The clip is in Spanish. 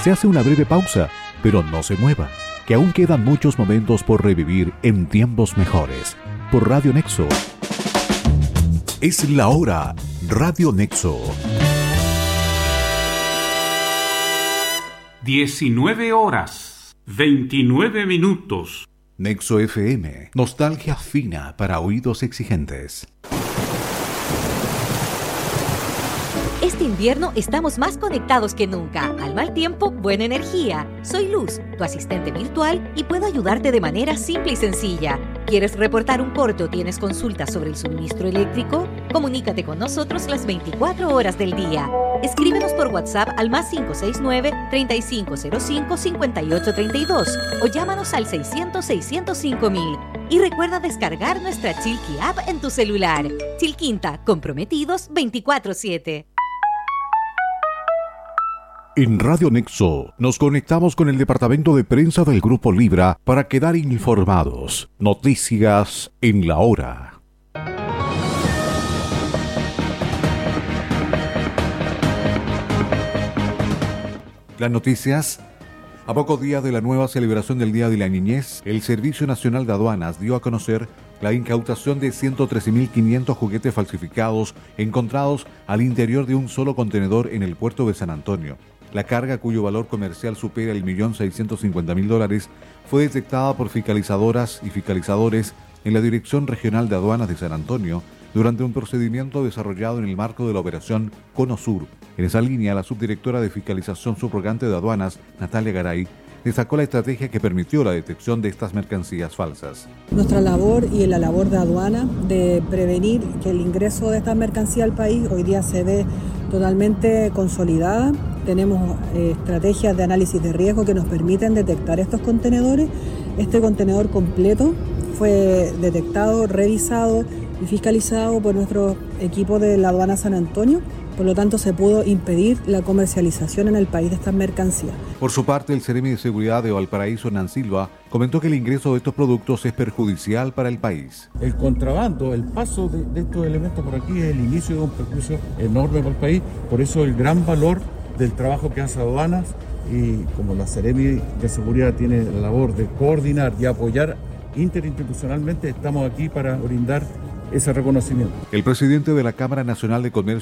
Se hace una breve pausa, pero no se mueva, que aún quedan muchos momentos por revivir en tiempos mejores. Por Radio Nexo. Es la hora. Radio Nexo. 19 horas, 29 minutos. Nexo FM. Nostalgia fina para oídos exigentes. Este invierno estamos más conectados que nunca. Al mal tiempo, buena energía. Soy Luz, tu asistente virtual, y puedo ayudarte de manera simple y sencilla. ¿Quieres reportar un corte o tienes consultas sobre el suministro eléctrico? Comunícate con nosotros las 24 horas del día. Escríbenos por WhatsApp al +569 3505 5832 o llámanos al 600-605-000. Y recuerda descargar nuestra Chilqui app en tu celular. Chilquinta, comprometidos 24/7. En Radio Nexo nos conectamos con el departamento de prensa del Grupo Libra para quedar informados. Noticias en la hora. Las noticias. A pocos días de la nueva celebración del Día de la Niñez, el Servicio Nacional de Aduanas dio a conocer la incautación de 113.500 juguetes falsificados encontrados al interior de un solo contenedor en el puerto de San Antonio. La carga, cuyo valor comercial supera el $1.650.000, fue detectada por fiscalizadoras y fiscalizadores en la Dirección Regional de Aduanas de San Antonio durante un procedimiento desarrollado en el marco de la operación Cono Sur. En esa línea, la subdirectora de fiscalización subrogante de aduanas, Natalia Garay, destacó la estrategia que permitió la detección de estas mercancías falsas. Nuestra labor y la labor de aduana de prevenir que el ingreso de estas mercancías al país hoy día se ve totalmente consolidada. Tenemos estrategias de análisis de riesgo que nos permiten detectar estos contenedores. Este contenedor completo fue detectado, revisado y fiscalizado por nuestro equipo de la aduana San Antonio. Por lo tanto, se pudo impedir la comercialización en el país de estas mercancías. Por su parte, el Seremi de Seguridad de Valparaíso, Hernán Silva, comentó que el ingreso de estos productos es perjudicial para el país. El contrabando, el paso de estos elementos por aquí es el inicio de un perjuicio enorme para el país. Por eso el gran valor del trabajo que hace aduanas, y como la Seremi de Seguridad tiene la labor de coordinar y apoyar interinstitucionalmente, estamos aquí para brindar ese reconocimiento. El presidente de la Cámara Nacional de Comercio